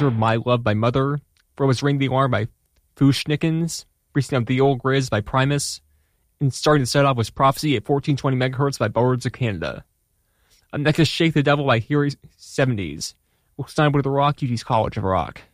Pleasure of My Love by Mother. For Was Ring the Alarm by Fushnikins. Recently on The Old Grizz by Primus. And starting to set off was Prophecy at 1420 MHz by Birds of Canada. Next is Shake the Devil by Hero 70s. We'll sign with the Rock, UT's College of Rock.